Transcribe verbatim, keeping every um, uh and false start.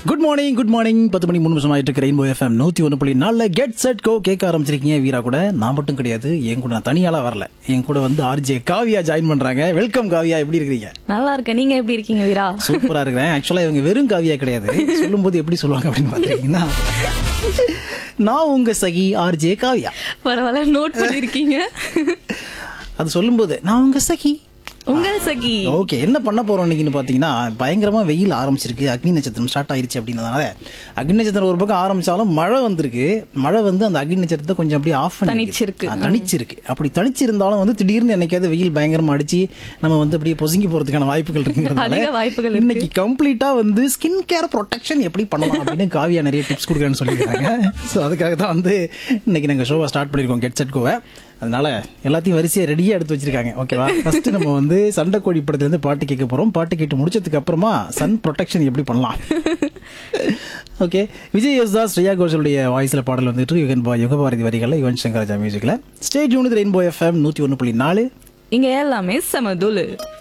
Good morning good morning பத்து மணி மூணு நிமிஷம் ஆயிட்டு இருக்கு. ரெயின்போ எஃப்எம் நூத்தி ஒன்று புள்ளி நாலுல கெட் செட் கோ கேட்க ஆரம்பிச்சிருக்கீங்க. வீரா கூட நான் மட்டும் கிடையாது, என் கூட நான் தனியால வரல, என் கூட வந்து ஆர்ஜே காவியா ஜாயின் பண்றாங்க. வெல்கம் காவியா, எப்படி இருக்கீங்க? நல்லா இருக்கேன், நீங்க எப்படி இருக்கீங்க வீரா? சூப்பரா இருக்கிறேன். ஆக்சுவலா இவங்க வெறும் காவியா கிடையாது, சொல்லும் போது எப்படி சொல்லுவாங்க அப்படின்னு பாத்தீங்கன்னா, நான் உங்க சகி ஆர்ஜே காவியா. பரவாயில்ல, நோட் பண்ணிருக்கீங்க. அது சொல்லும் போது நான் உங்க சகி உங்க சகி. ஓகே, என்ன பண்ண போறோம் இன்னைக்குன்னு பாத்தீங்கன்னா, பயங்கரமா வெயில் ஆரம்பிச்சிருக்கு, அக்னி நட்சத்திரம் ஸ்டார்ட் ஆயிருச்சு. அப்படின்றதுனால அக்னி நட்சத்திரம் ஒரு பக்கம் ஆரம்பிச்சாலும் மழை வந்திருக்கு. மழை வந்து அந்த அக்னி நட்சத்திரத்தை கொஞ்சம் அப்படியே ஆஃப் தனிச்சிருக்கு தனிச்சிருக்கு அப்படி தனிச்சிருந்தாலும் வந்து திடீர்னு என்னைக்காவது வெயில் பயங்கரமா அடிச்சு நம்ம வந்து அப்படியே பொசுங்கி போறதுக்கான வாய்ப்புகள் இருக்கு. இன்னைக்கு கம்ப்ளீட்டா வந்து ஸ்கின் கேர் ப்ரொடெக்ஷன் எப்படி பண்ணலாம் அப்படின்னு காவியா நிறைய டிப்ஸ் கொடுக்குறேன்னு சொல்லியிருக்காங்க. ஸோ அதுக்காக தான் வந்து இன்னைக்கு நாங்கள் ஷோவை ஸ்டார்ட் பண்ணியிருக்கோம், கெட் செட் கோவை. அதனால எல்லாத்தையும் வரிசையை ரெடியாக எடுத்து வச்சிருக்காங்க. ஓகேவா, ஃபர்ஸ்ட் நம்ம வந்து சண்டை கோழி படத்துலேருந்து பாட்டு கேட்க போகிறோம். பாட்டு கேட்டு முடிச்சதுக்கு அப்புறமா சன் ப்ரொடெக்ஷன் எப்படி பண்ணலாம். ஓகே, விஜய் யேசுதாஸ் ஸ்ரேயா கோஷலுடைய வாய்ஸில் பாடல் வந்துட்டு யுகன் பா யுகபாரதி வரிகளில் யுவன் சங்கர் ராஜா மியூசிக்கில். ஸ்டே டியூன்ட் ரெயின்போ எஃப்எம் நூற்றி ஒன்று புள்ளி நாலு. இங்க எல்லாமே சமதுலு.